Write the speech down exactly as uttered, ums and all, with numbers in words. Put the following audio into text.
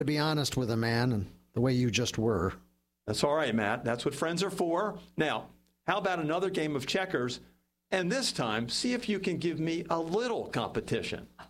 To be honest with a man, and the way you just were. That's all right, Matt. That's what friends are for. Now, how about another game of checkers? And this time, see if you can give me a little competition.